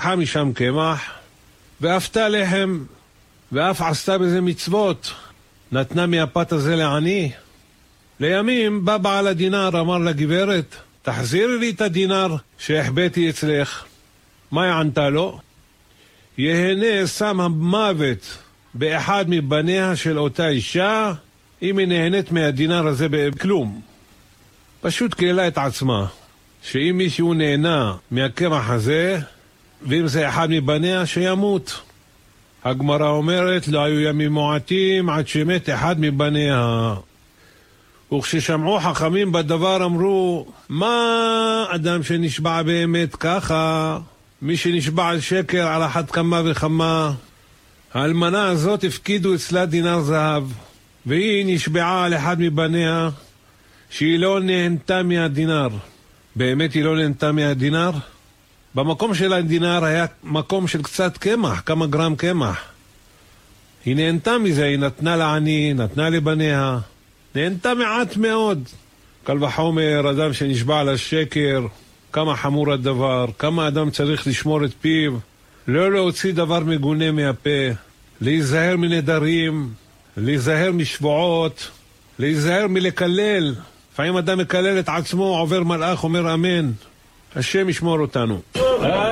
לקחה משם קמח, ואפתה לחם, ואף עשתה בזה מצוות, נתנה מהפת הזה לעני. לימים בא בעל הדינר, אמר לגברת, תחזירי לי את הדינר שהחבאתי אצלך. מה יענתה לו? יהנה שם המוות באחד מבניה של אותה אישה, אם היא נהנית מהדינר הזה בכלום. פשוט קהלה את עצמה, שאם מישהו נהנה מהקמח הזה, ואם זה אחד מבניה, שימות. הגמרא אומרת, לא היו ימים מועטים עד שמת אחד מבניה. וכששמעו חכמים בדבר אמרו, מה אדם שנשבע באמת ככה? מי שנשבע על שקר על אחת כמה וכמה. האלמנה הזאת הפקידו אצלה דינר זהב, והיא נשבעה על אחד מבניה שהיא לא נהנתה מהדינר. באמת היא לא נהנתה מהדינר? במקום של הדינר היה מקום של קצת קמח, כמה גרם קמח. היא נהנתה מזה, היא נתנה לעני, נתנה לבניה, נהנתה מעט מאוד. קל וחומר, אדם שנשבע על השקר, כמה חמור הדבר, כמה אדם צריך לשמור את פיו, לא להוציא דבר מגונה מהפה, להיזהר מנדרים, להיזהר משבועות, להיזהר מלקלל. לפעמים אדם מקלל את עצמו, עובר מלאך, אומר אמן. השם ישמור אותנו.